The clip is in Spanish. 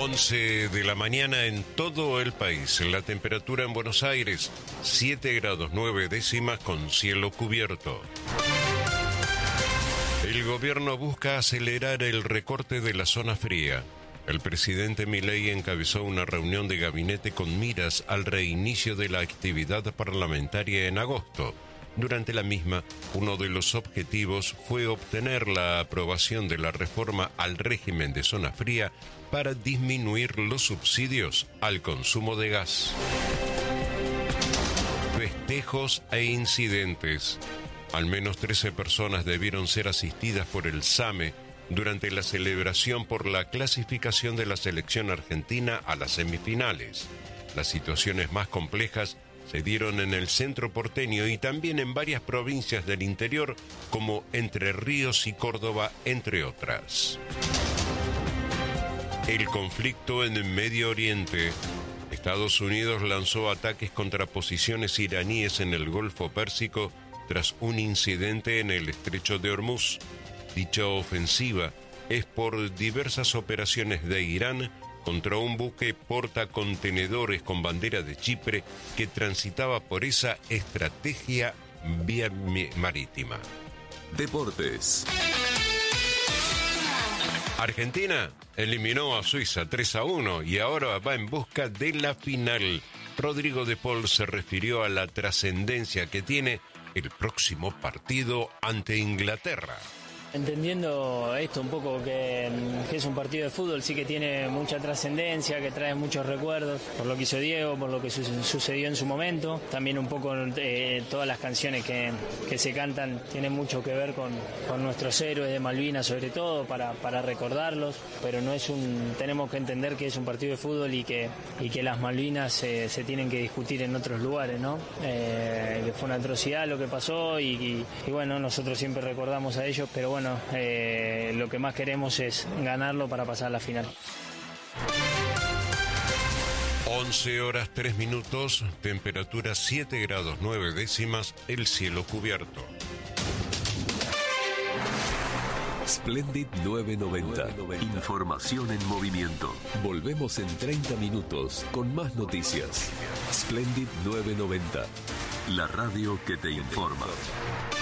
11 de la mañana en todo el país. La temperatura en Buenos Aires, 7 grados 9 décimas con cielo cubierto. El gobierno busca acelerar el recorte de la zona fría. El presidente Milei encabezó una reunión de gabinete con miras al reinicio de la actividad parlamentaria en agosto. Durante la misma, uno de los objetivos fue obtener la aprobación de la reforma al régimen de zona fría para disminuir los subsidios al consumo de gas. Festejos e incidentes. Al menos 13 personas debieron ser asistidas por el SAME durante la celebración por la clasificación de la selección argentina a las semifinales. Las situaciones más complejas se dieron en el centro porteño y también en varias provincias del interior como Entre Ríos y Córdoba, entre otras. El conflicto en Medio Oriente. Estados Unidos lanzó ataques contra posiciones iraníes en el Golfo Pérsico tras un incidente en el Estrecho de Hormuz. Dicha ofensiva es por diversas operaciones de Irán contra un buque portacontenedores con bandera de Chipre que transitaba por esa estrategia vía marítima. Deportes. Argentina eliminó a Suiza 3-1 y ahora va en busca de la final. Rodrigo de Paul se refirió a la trascendencia que tiene el próximo partido ante Inglaterra. Entendiendo esto un poco que es un partido de fútbol, sí que tiene mucha trascendencia, que trae muchos recuerdos, por lo que hizo Diego, por lo que sucedió en su momento. También un poco todas las canciones que se cantan tienen mucho que ver con nuestros héroes de Malvinas, sobre todo, para recordarlos. Pero no es tenemos que entender que es un partido de fútbol y que las Malvinas se tienen que discutir en otros lugares, ¿no? Que fue una atrocidad lo que pasó y bueno, nosotros siempre recordamos a ellos, pero bueno, lo que más queremos es ganarlo para pasar a la final. 11 horas 3 minutos, temperatura 7 grados 9 décimas, el cielo cubierto. Splendid 990. Información en movimiento. Volvemos en 30 minutos con más noticias. Splendid 990. La radio que te informa.